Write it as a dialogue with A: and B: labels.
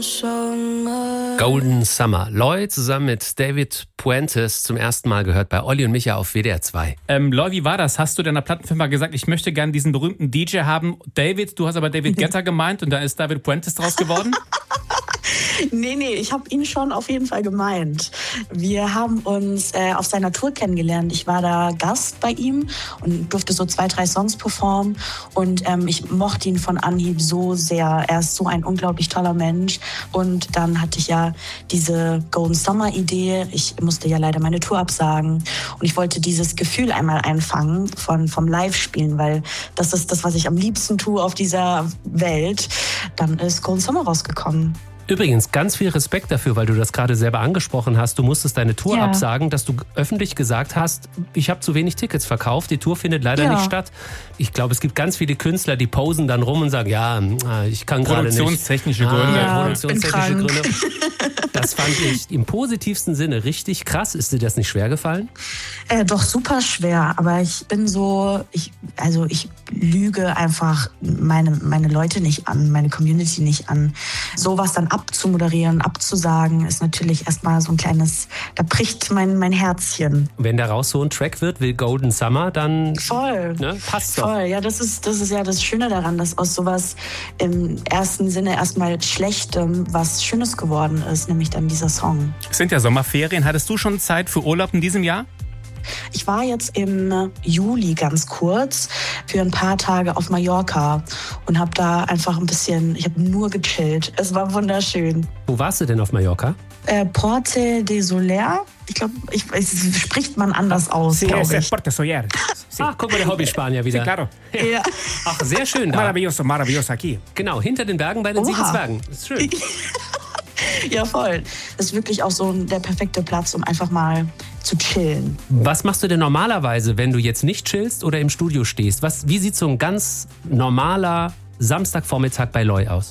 A: Golden Summer. Loy zusammen mit David Puentes zum ersten Mal gehört bei Olli und Micha auf WDR 2.
B: Loy, wie war das? Hast du deiner Plattenfirma gesagt, ich möchte gerne diesen berühmten DJ haben? David, du hast aber David Guetta gemeint und da ist David Puentes draus geworden?
C: Nee, ich habe ihn schon auf jeden Fall gemeint. Wir haben uns auf seiner Tour kennengelernt. Ich war da Gast bei ihm und durfte so 2, 3 Songs performen. Und ich mochte ihn von Anhieb so sehr. Er ist so ein unglaublich toller Mensch. Und dann hatte ich ja diese Golden Summer Idee. Ich musste ja leider meine Tour absagen. Und ich wollte dieses Gefühl einmal einfangen vom Live-Spielen, weil das ist das, was ich am liebsten tue auf dieser Welt. Dann ist Golden Summer rausgekommen.
A: Übrigens, ganz viel Respekt dafür, weil du das gerade selber angesprochen hast. Du musstest deine Tour absagen, dass du öffentlich gesagt hast, ich habe zu wenig Tickets verkauft, die Tour findet leider nicht statt. Ich glaube, es gibt ganz viele Künstler, die posen dann rum und sagen, ja, ich kann gerade nicht.
B: Produktionstechnische Gründe.
A: Produktionstechnische Gründe. Das fand ich im positivsten Sinne richtig krass. Ist dir das nicht schwer gefallen?
C: Doch, super schwer. Aber ich bin so, ich lüge einfach meine Leute nicht an, meine Community nicht an. Sowas dann abzumoderieren, abzusagen, ist natürlich erstmal so ein kleines, da bricht mein Herzchen.
A: Wenn daraus so ein Track wird, wie Golden Summer, dann
C: voll.
A: Ne, passt doch.
C: Voll, ja, das ist ja das Schöne daran, dass aus sowas im ersten Sinne erstmal Schlechtem was Schönes geworden ist, nämlich dann dieser Song.
B: Es sind ja Sommerferien. Hattest du schon Zeit für Urlaub in diesem Jahr?
C: Ich war jetzt im Juli ganz kurz für ein paar Tage auf Mallorca und habe da einfach ich habe nur gechillt. Es war wunderschön.
A: Wo warst du denn auf Mallorca?
C: Porte de Soler. Ich glaube, spricht man anders aus, glaube ich.
B: Porte Soler.
A: Ach, guck mal, der Hobby-Spanier wieder.
B: Sí, claro.
C: Ja.
A: Ach, sehr schön da.
B: Maravilloso aquí.
A: Genau, hinter den Bergen bei den 7 Zwergen. Das ist schön.
C: Ja, voll. Das ist wirklich auch so der perfekte Platz, um einfach mal zu chillen.
A: Was machst du denn normalerweise, wenn du jetzt nicht chillst oder im Studio stehst? Wie sieht so ein ganz normaler Samstagvormittag bei Loy aus?